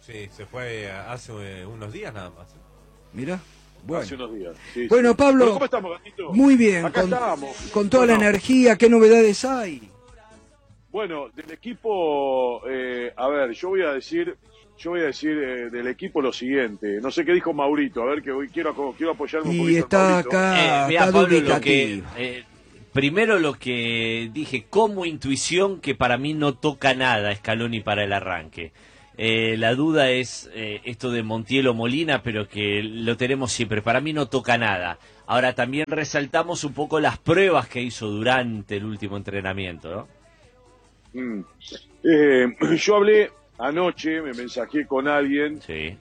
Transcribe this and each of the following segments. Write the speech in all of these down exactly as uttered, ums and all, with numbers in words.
Sí, se fue hace unos días nada más. Mira, bueno. Hace unos días. Sí, bueno, sí. Pablo, ¿Cómo estamos, Gatito? muy bien, Acá con, estamos. con toda bueno, la energía, ¿qué novedades hay? Bueno, del equipo, eh, a ver, yo voy a decir, yo voy a decir eh, del equipo lo siguiente. No sé qué dijo Maurito, a ver que hoy quiero quiero apoyarme un Y poquito está en Maurito. acá, Eh, mira, está Pablo, lo que, dubitativo. eh, primero lo que dije como intuición, que para mí no toca nada Scaloni para el arranque. Eh, la duda es eh, esto de Montiel o Molina, pero que lo tenemos siempre. Para mí no toca nada. Ahora también resaltamos un poco las pruebas que hizo durante el último entrenamiento, ¿no? Mm. Eh, yo hablé anoche, me mensajé con alguien. Sí.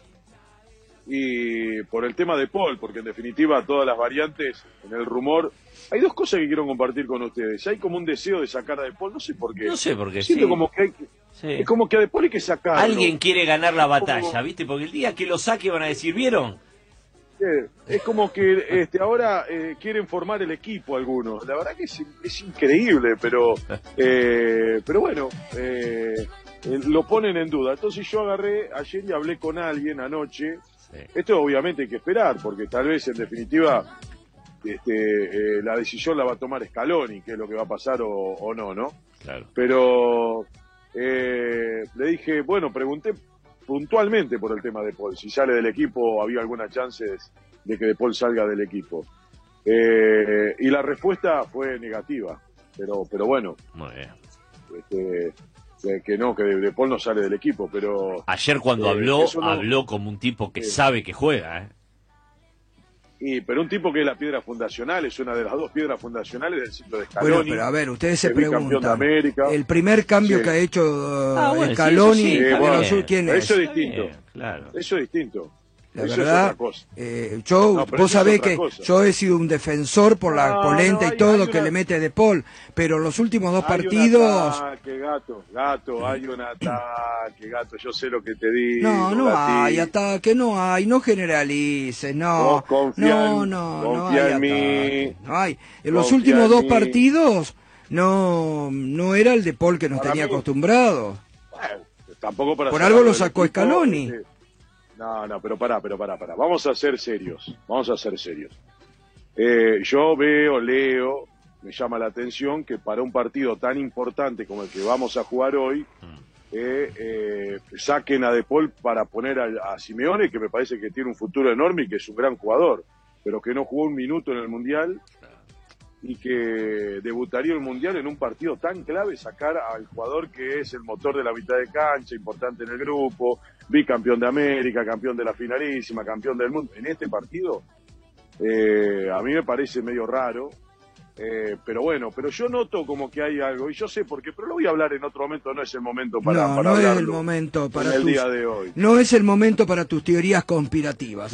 Y por el tema de Paul, porque en definitiva todas las variantes, en el rumor, hay dos cosas que quiero compartir con ustedes. Hay como un deseo de sacar a De Paul, no sé por qué. No sé por qué, Siento sí. como que hay que, Sí. es como que a De Paul hay que sacarlo. Alguien quiere ganar la Como- batalla, ¿viste? Porque el día que lo saque van a decir, ¿vieron? Eh, es como que este, ahora eh, quieren formar el equipo algunos. La verdad que es, es increíble, pero eh, pero bueno, eh, eh, lo ponen en duda. Entonces yo agarré ayer y hablé con alguien anoche. Sí. Esto obviamente hay que esperar, porque tal vez en definitiva este, eh, la decisión la va a tomar Scaloni, que es lo que va a pasar o, o no, ¿no? Claro. Pero eh, le dije, bueno, pregunté puntualmente por el tema de Paul, si sale del equipo, había alguna chance de que De Paul salga del equipo. Eh, y la respuesta fue negativa, pero pero bueno, Muy bien. este, que, que no, que De Paul no sale del equipo, pero... Ayer cuando Eh, habló, eso no- habló como un tipo que Sí. sabe que juega, ¿eh? Y, pero un tipo que es la piedra fundacional, es una de las dos piedras fundacionales del ciclo de Scaloni. Bueno, pero a ver, ustedes se es bicampeón de preguntan, América. el primer cambio Sí. que ha hecho uh, Ah, bueno, sí, Scaloni, eso sí, está de los bien. sur, ¿quién es? Eso es Está distinto. bien, claro. Eso es distinto. La Eso verdad, es otra cosa. eh, yo, No, pero vos eso es sabés otra que cosa. yo he sido un defensor por la No, polenta no, y hay- todo hay lo que una- le mete De Paul, pero los últimos dos Hay un partidos... ataque, gato, gato, hay un ataque, gato, yo sé lo que te digo. No, no gatito. hay ataque, no hay, no generalices, no, Vos confía no, en- no, no confía hay en mí. ataque, no hay. En los Confía últimos en dos mí. partidos no, no era el De Paul que nos Para tenía mí- acostumbrados. Bueno, tampoco para Por sacarlo algo lo del sacó equipo, Scaloni. este, No, no, pero pará, pero pará, pará. Vamos a ser serios, vamos a ser serios. Eh, yo veo, leo, me llama la atención que para un partido tan importante como el que vamos a jugar hoy, eh, eh, saquen a De Paul para poner a, a Simeone, que me parece que tiene un futuro enorme y que es un gran jugador, pero que no jugó un minuto en el Mundial y que debutaría el Mundial en un partido tan clave, sacar al jugador que es el motor de la mitad de cancha, importante en el grupo, bicampeón de América, campeón de la finalísima, campeón del mundo, en este partido, eh, a mí me parece medio raro, eh, pero bueno, pero yo noto como que hay algo, y yo sé por qué, pero lo voy a hablar en otro momento, no es el momento para, No, para no es el hablarlo momento para en el tus, día de hoy. no es el momento para tus teorías conspirativas.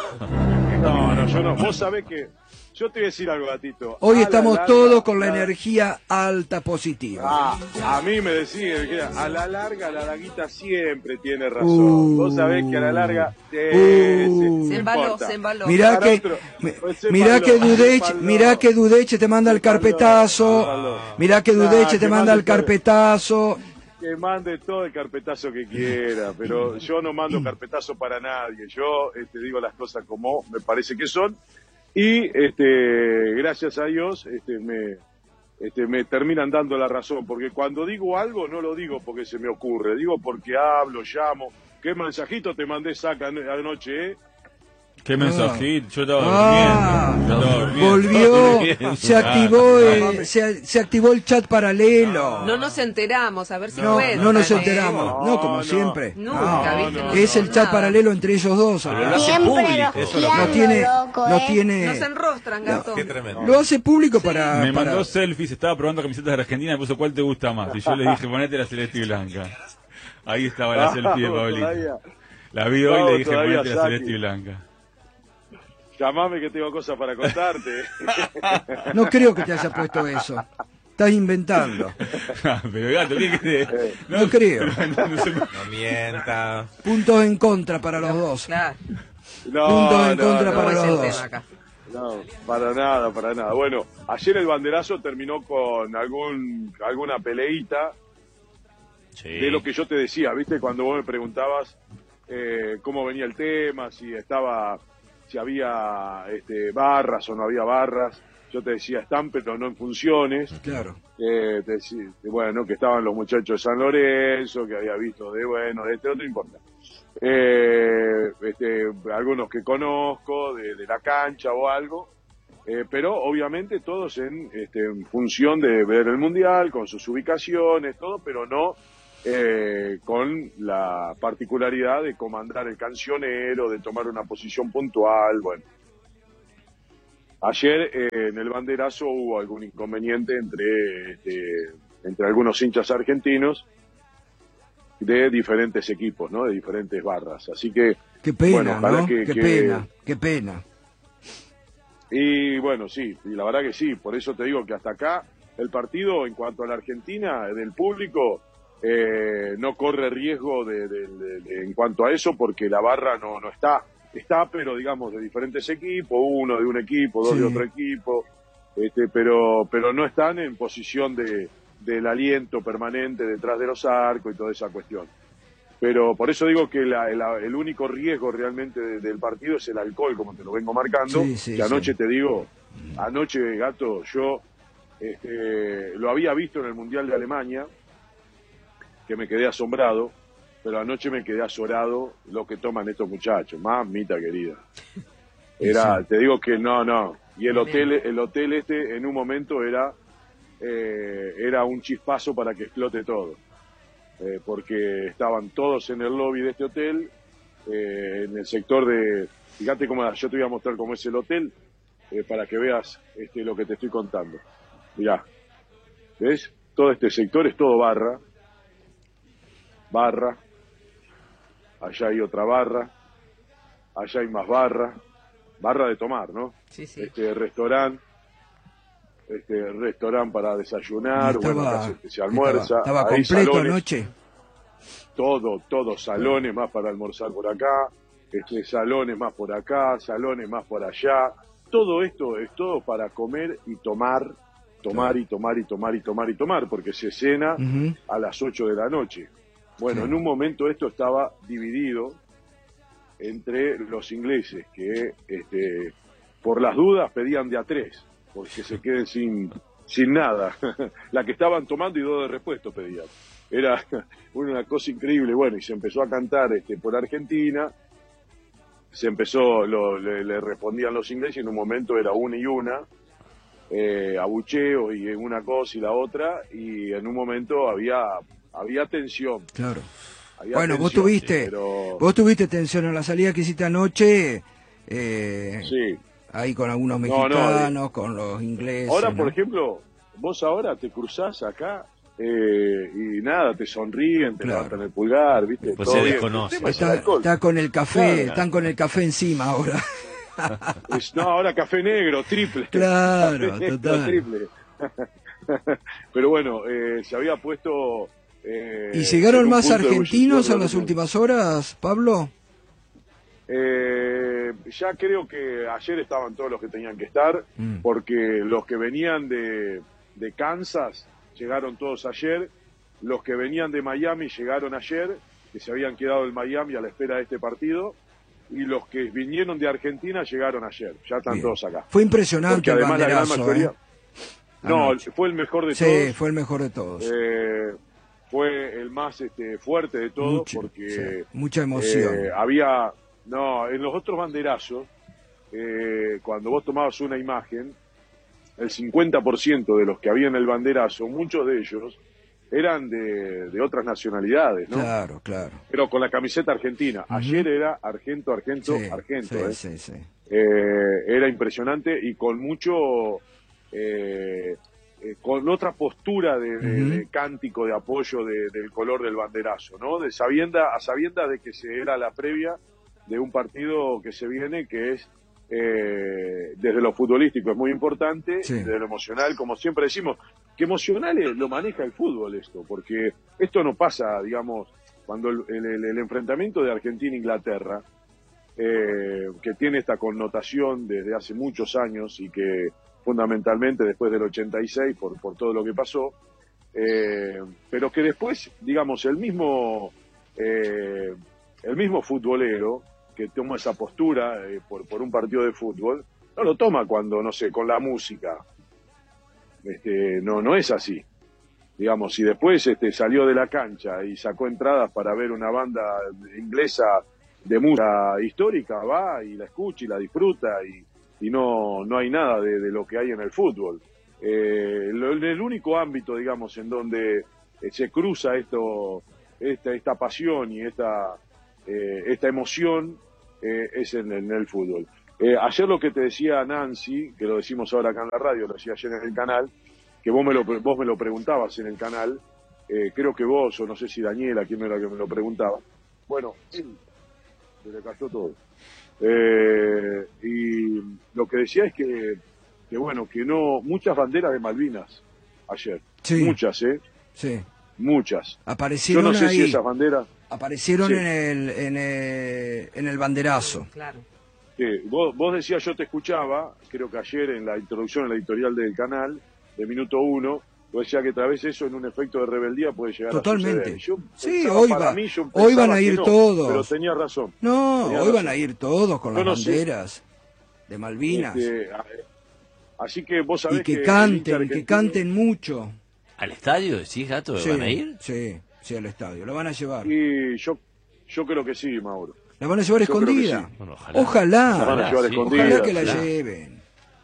No, no, yo no, vos sabés que, yo te voy a decir algo, gatito. Hoy A la estamos larga, todos con la la- energía alta positiva. Ah, a mí me decía, que a la larga la Daguita siempre tiene razón. Uh, Vos sabés que a la larga... eh, uh. sí, Se no embaló, importa. se embaló. Mirá Para que, otro, mi- pues se mirá embaló, que se Dudech, embaló. mirá que Dudech te manda el Se embaló, carpetazo, se embaló. mirá que Nah, Dudech te que manda mande el todo. carpetazo. Que mande todo el carpetazo que quiera, pero yo no mando carpetazo para nadie. Yo este, digo las cosas como me parece que son. Y este, gracias a Dios este, me, este, me terminan dando la razón, porque cuando digo algo no lo digo porque se me ocurre, digo porque hablo, llamo. ¿Qué mensajito te mandé, Saca, anoche, eh? ¿Qué mensajito? Yo estaba Ah, durmiendo. Yo estaba durmiendo. volvió, Bien. se activó, Ah, el, se, se activó el chat paralelo. No nos enteramos, a ver si No, puede. no nos ¿eh? enteramos, No, no como no. siempre. Nunca, No, ¿viste? No es el no, chat nada. paralelo entre ellos dos. Pero lo hace Siempre público. Eso lo No loqueando, tiene, loco, no ¿eh? tiene, Nos enrostran, gato. Qué tremendo. lo hace público para, Me para- mandó selfies, estaba probando camisetas de Argentina y me puso ¿cuál te gusta más? Y yo le dije ponete la celeste y blanca. Ahí estaba la selfie de Vamos Pablito. todavía. La vi hoy y Vamos le dije todavía, ponete la Saki. celeste y blanca. Llamame que tengo cosas para contarte. no creo que te haya puesto eso. Estás inventando. Pero gato, ¿qué crees? No creo. No, no se- No mienta. Puntos en contra para los dos. Claro. No, Puntos en no, contra no, ¿Cómo para es los el dos. tema acá? no, para nada, para nada. Bueno, ayer el banderazo terminó con algún alguna peleita Sí. de lo que yo te decía, ¿viste? Cuando vos me preguntabas eh, cómo venía el tema, si estaba, si había este, barras o no había barras. Yo te decía, están pero no en funciones. Claro. Eh, te decía, bueno, que estaban los muchachos de San Lorenzo, que había visto de, bueno, de este otro, no importa. Eh, este, algunos que conozco, de, de la cancha o algo. Eh, pero obviamente todos en, este, en función de ver el Mundial, con sus ubicaciones, todo, pero no eh, con la particularidad de comandar el cancionero, de tomar una posición puntual. Bueno, ayer eh, en el banderazo hubo algún inconveniente entre, este, entre algunos hinchas argentinos de diferentes equipos, ¿no? De diferentes barras. Así que... Qué pena, bueno, ojalá ¿no? que, Qué que... pena, qué pena. Y bueno, sí, y la verdad que sí, por eso te digo que hasta acá el partido en cuanto a la Argentina, del público, eh, no corre riesgo de, de, de, de, en cuanto a eso, porque la barra no, no está, está pero digamos de diferentes equipos, uno de un equipo, dos Sí. de otro equipo, este, pero, pero no están en posición de, del aliento permanente detrás de los arcos y toda esa cuestión. Pero por eso digo que la, la, el único riesgo realmente de, del partido es el alcohol, como te lo vengo marcando. Sí, sí, que anoche sí. te digo, anoche, Gato, yo este, lo había visto en el Mundial de Alemania, que me quedé asombrado, pero anoche me quedé azorado lo que toman estos muchachos. Mamita querida. Era, Sí. te digo que no, no. Y el hotel, el hotel este en un momento era, eh, era un chispazo para que explote todo. Eh, porque estaban todos en el lobby de este hotel, eh, en el sector de... Fíjate cómo, yo te voy a mostrar cómo es el hotel, eh, para que veas este, lo que te estoy contando. Mirá, ¿ves? Todo este sector es todo barra, barra, allá hay otra barra, allá hay más barra, barra de tomar, ¿no? Sí, sí. Este restaurante, este restaurante para desayunar, Estaba, bueno, acá se, se almuerza, estaba, estaba hay completo salones, anoche. todo, todos salones más para almorzar por acá, este, salones más por acá, salones más por allá, todo esto es todo para comer y tomar, tomar y tomar y tomar y tomar y tomar, porque se cena Ujú. a las ocho de la noche. Bueno, Sí. en un momento esto estaba dividido entre los ingleses, que este, por las dudas pedían de a tres, porque se queden sin, sin nada. La que estaban tomando y dos de repuesto pedían. Era una cosa increíble. Bueno, y se empezó a cantar este, por Argentina, se empezó, lo, le, le respondían los ingleses, y en un momento era una y una, eh, abucheo y una cosa y la otra, y en un momento había, había tensión. Claro. Había Bueno, vos tensión, tuviste, pero- vos tuviste tensión en la salida que hiciste anoche, eh, Sí. ahí con algunos No, no, mexicanos, eh, con los ingleses. Ahora, ¿no? por ejemplo, vos ahora te cruzás acá eh, y nada, te sonríen, te Claro. levantan el pulgar, ¿viste? Pues Todo se bien. desconoce. El tema es el Está, alcohol. está con el café, Claro. están con el café encima ahora. Es- no, ahora café negro, triple. Claro, Café negro, total. triple. Pero bueno, eh, se había puesto... eh, ¿Y llegaron en un más punto de argentinos ebullición en las de- últimas horas, Pablo? Eh, ya creo que ayer estaban todos los que tenían que estar, Mm. porque los que venían de, de Kansas llegaron todos ayer, los que venían de Miami llegaron ayer, que se habían quedado en Miami a la espera de este partido, y los que vinieron de Argentina llegaron ayer, ya están Bien. todos acá. Fue impresionante Porque el además la gran banderazo, mayoría... ¿eh? No, Anoche. fue el mejor de Sí, todos. fue el mejor de todos. Eh, fue el más este, fuerte de todos, Mucho, porque sí, mucha emoción. eh, había, no, en los otros banderazos, eh, cuando vos tomabas una imagen, el cincuenta por ciento de los que había en el banderazo, muchos de ellos eran de, de otras nacionalidades, ¿no? Claro, claro. Pero con la camiseta argentina. Ayer era Argento, Argento, Sí, Argento. sí, ¿eh? sí, sí. Eh, era impresionante y con mucho, eh, eh, con otra postura de, de- Ujú. de cántico, de apoyo de- del color del banderazo, ¿no? De sabienda, a sabienda de que se era la previa de un partido que se viene, que es eh, desde lo futbolístico es muy importante, Sí. y desde lo emocional, como siempre decimos, que emocional es- lo maneja el fútbol esto, porque esto no pasa, digamos, cuando el, el- el enfrentamiento de Argentina-Inglaterra, eh, que tiene esta connotación desde hace muchos años y que fundamentalmente después del ochenta y seis, por, por todo lo que pasó, eh, pero que después, digamos, el mismo, eh, el mismo futbolero que toma esa postura eh, por, por un partido de fútbol, no lo toma cuando, no sé, con la música. Este, no, no es así. Digamos, si después este, salió de la cancha y sacó entradas para ver una banda inglesa de música histórica, va y la escucha y la disfruta y, y no, no hay nada de, de lo que hay en el fútbol. Eh, lo, el único ámbito, digamos, en donde eh, se cruza esto, esta, esta pasión y esta, eh, esta emoción eh, es en, en el fútbol. Eh, ayer lo que te decía Nancy, que lo decimos ahora acá en la radio, lo decía ayer en el canal, que vos me lo, vos me lo preguntabas en el canal, eh, creo que vos, o no sé si Daniela, quién era que me lo preguntaba. Bueno, él, se le cayó todo. Eh, y lo que decía es que, que, bueno, que no, muchas banderas de Malvinas ayer. Sí. Muchas, ¿eh? Sí. Muchas. Aparecieron Yo no sé ahí. si esas banderas... Aparecieron Sí. en, el, en, el, en el banderazo. Claro. Sí, vos, vos decías, yo te escuchaba, creo que ayer en la introducción, en la editorial del canal, de Minuto Uno, vos decías que tal vez eso en un efecto de rebeldía puede llegar Totalmente. a suceder. Yo Sí, pensaba, hoy, para va, mí, yo hoy van pensaba a que ir no, todos. Pero tenía razón. No, Tenía hoy razón. van a ir todos con Yo las no sé. banderas de Malvinas. Este, a- así que vos sabés Y que el canten, hincha que argentino- canten mucho. ¿Al estadio decís, Gato, Sí, van a ir? sí, sí, al estadio. Lo van a llevar. Y yo, yo creo que sí, Mauro. La van a llevar Yo creo que escondida. sí. Bueno, ojalá. Ojalá. La van a llevar sí, escondida. Ojalá que la sí. lleven.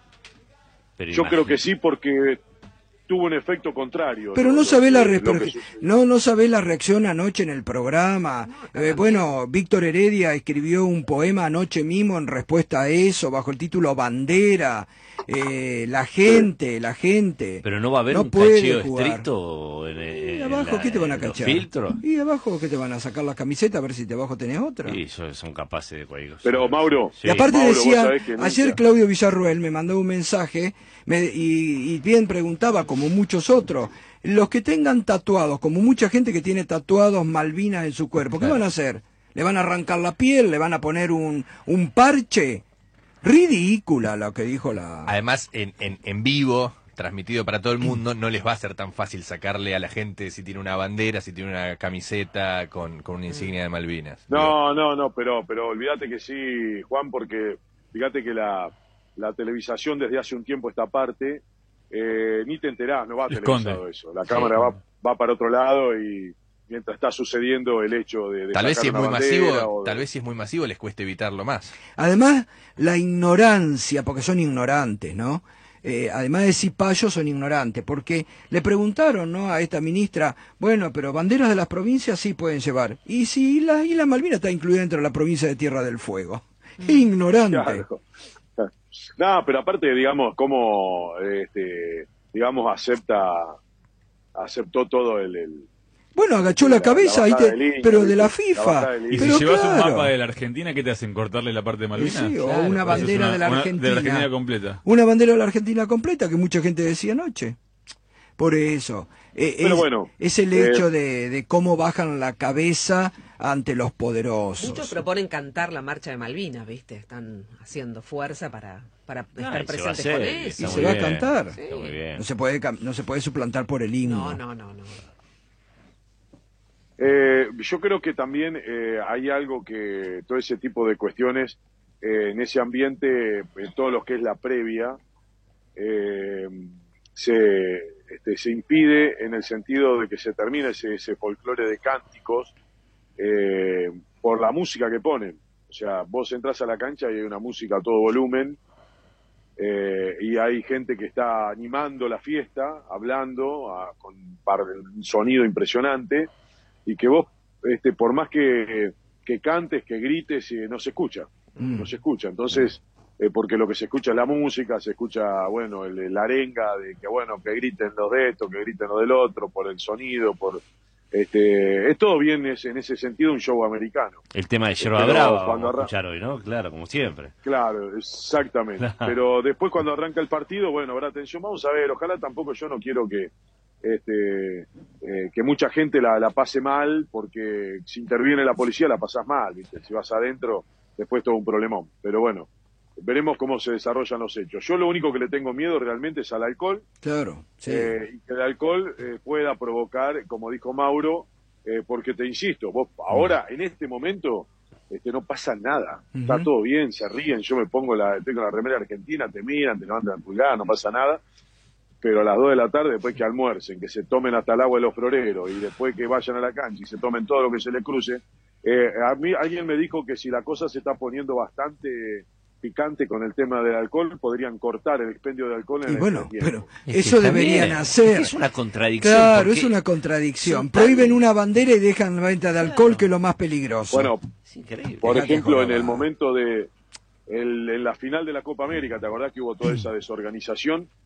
Pero Yo creo que imagínate. sí porque tuvo un efecto contrario. Pero lo- no lo sabés que- la, lo que repre- sucedió. no, no sabés la reacción anoche en el programa. Eh, bueno, Víctor Heredia escribió un poema anoche mismo en respuesta a eso, bajo el título Bandera. Eh, la gente, la gente. Pero no va a haber no un puede cacheo jugar. estricto en, ¿Y en abajo la- qué te van a en los cachar? filtros. ¿Y abajo qué te van a sacar la camiseta a ver si de abajo tenés otra? Sí, son, son capaces de cualquier cosa. Pero, Mauro, Sí. Y aparte Mauro, vos decía, sabés que nunca- ayer Claudio Villarruel me mandó un mensaje me- y, y bien preguntaba, como muchos otros, los que tengan tatuados, como mucha gente que tiene tatuados Malvinas en su cuerpo, ¿qué van a hacer? ¿Le van a arrancar la piel? ¿Le van a poner un, un parche? Ridícula lo que dijo la... Además, en, en, en vivo, transmitido para todo el mundo, no les va a ser tan fácil sacarle a la gente si tiene una bandera, si tiene una camiseta con, con una insignia de Malvinas. No, no, no, pero, pero olvídate que sí, Juan, porque fíjate que la, la televisación desde hace un tiempo esta parte, eh, ni te enterás, no va Esconde. televisado eso. La cámara va, va para otro lado y mientras está sucediendo el hecho de, de Tal vez sacar si es una muy bandera masivo, o de- tal vez si es muy masivo les cueste evitarlo más. Además, la ignorancia, porque son ignorantes, ¿no? Eh, además de cipayos, son ignorantes, porque le preguntaron, ¿no?, a esta ministra, bueno, pero banderas de las provincias sí pueden llevar. Y si la isla Malvinas está incluida dentro de la provincia de Tierra del Fuego. Ignorante. Claro. No, pero aparte, digamos, cómo, este, digamos, acepta, aceptó todo el... el- Bueno, agachó la, La- cabeza, la ahí bajada te- de línea, pero de ¿viste? la La FIFA. bajada de línea. Y Pero si llevas un claro. mapa de la Argentina, ¿qué te hacen? ¿Cortarle la parte de Y Malvinas? sí, o Claro, una por eso es bandera una- de la una- Argentina. de la Argentina completa. Una bandera de la Argentina completa, que mucha gente decía anoche. Por eso. Eh, Pero es, bueno, es el eh, hecho de, de cómo bajan la cabeza ante los poderosos. Muchos proponen cantar la marcha de Malvinas, ¿viste? Están haciendo fuerza para, para Ah, estar y se va a presentes hacer, con y eso. Y está se muy va a bien, cantar. está muy bien. No se puede cam- no se puede suplantar por el himno. No, no, no, no. Eh, yo creo que también eh, hay algo que todo ese tipo de cuestiones eh, en ese ambiente, en todo lo que es la previa, eh, se, este, se impide en el sentido de que se termina ese, ese folclore de cánticos eh, por la música que ponen. O sea, vos entras a la cancha y hay una música a todo volumen eh, y hay gente que está animando la fiesta, hablando a- con par- un sonido impresionante y que vos, este, por más que, que cantes, que grites, eh, no se escucha, Mm. no se escucha. Entonces, eh, porque lo que se escucha es la música, se escucha, bueno, el, la arenga de que, bueno, que griten los de esto, que griten los del otro, por el sonido, por... Este, es todo bien es, en ese sentido un show americano. El tema de Yerba Pero Brava, cuando vamos a arra- escuchar hoy, ¿no? Claro, como siempre. Claro, exactamente. Pero después cuando arranca el partido, bueno, habrá atención. Vamos a ver, ojalá tampoco yo no quiero que este eh, que mucha gente la, la pase mal, porque si interviene la policía la pasás mal, ¿viste? Si vas adentro, después todo un problemón. Pero bueno, veremos cómo se desarrollan los hechos. Yo lo único que le tengo miedo realmente es al alcohol, Claro, sí. eh, y que el alcohol eh, pueda provocar, como dijo Mauro, eh, porque te insisto, vos ahora, en este momento, este no pasa nada, Ujú. está todo bien, se ríen, yo me pongo la, tengo la remera argentina, te miran, te levantan la pulgada, no pasa nada, pero a las dos de la tarde, después que almuercen, que se tomen hasta el agua de los floreros, y después que vayan a la cancha y se tomen todo lo que se les cruce, eh, a mí alguien me dijo que si la cosa se está poniendo bastante picante con el tema del alcohol, podrían cortar el expendio de alcohol en Y el bueno, entretiempo. pero Es que eso está deberían bien. hacer. Es que es una contradicción. Claro, porque es una contradicción. son tan- Prohíben una bandera y dejan la venta de alcohol, que es lo más peligroso. Bueno, Es increíble. por Dejá que ejemplo, en joda. el momento de el- en la final de la Copa América, ¿te acordás que hubo toda esa desorganización?